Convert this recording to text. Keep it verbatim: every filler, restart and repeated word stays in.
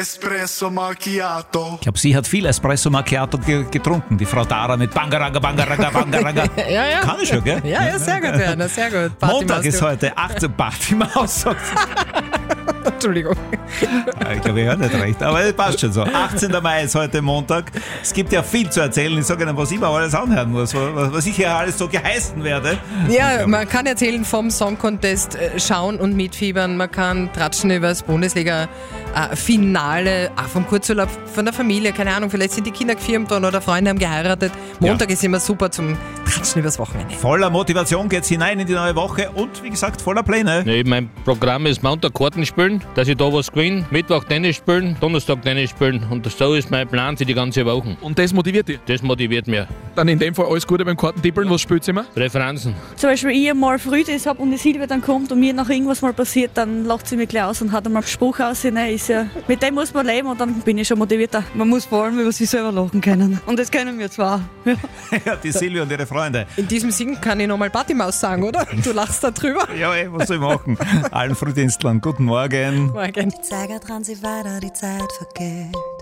Espresso Macchiato. Ich glaube, sie hat viel Espresso Macchiato ge- getrunken, die Frau Dara mit Bangaranga, Bangaranga, Bangaranga. Ja, ja. Kann ich schon, gell? Ja, ja, sehr gut, Werner, sehr gut. Partymaus, Montag ist du. heute, achtzehn Partymaus. sagt sie. Entschuldigung. Ja, ich glaube, ich höre nicht recht, aber es passt schon so. achtzehnten Mai ist heute Montag. Es gibt ja viel zu erzählen. Ich sage Ihnen, was ich mir alles anhören muss, was was ich hier alles so geheißen werde. Ja, man kann erzählen vom Song Contest, äh, schauen und mitfiebern. Man kann tratschen über das Bundesliga-Finale, auch vom Kurzurlaub, von der Familie, keine Ahnung, vielleicht sind die Kinder gefirmt worden oder Freunde haben geheiratet. Montag ja. ist immer super zum Tratschen übers Wochenende. Voller Motivation geht's hinein in die neue Woche und wie gesagt, voller Pläne. Nee, mein Programm ist Montag Karten spielen, dass ich da was gewinne, Mittwoch Tennis spielen, Donnerstag Tennis spielen und so ist mein Plan für die ganze Woche. Und das motiviert dich? Das motiviert mich. Dann in dem Fall alles Gute beim Kartentippeln. Was spielt ihr immer? Präferenzen. Zum Beispiel ich mal früh das habe und die Silvia dann kommt und mir nach irgendwas mal passiert, dann lacht sie mich gleich aus und hat einmal einen Spruch aus. Ne, ist ja, mit dem muss man leben und dann bin ich schon motivierter. Man muss vor allem über sich selber lachen können. Und das können wir zwar. Ja. Ja, die Silvia und ihre Freunde. In diesem Sinn kann ich nochmal Partymaus sagen, oder? Du lachst da drüber. Ja, ey, was soll ich machen? Allen Frühdienstlern, guten Morgen. Morgen. Zeiger dran, sie weiter, die Zeit vergeht.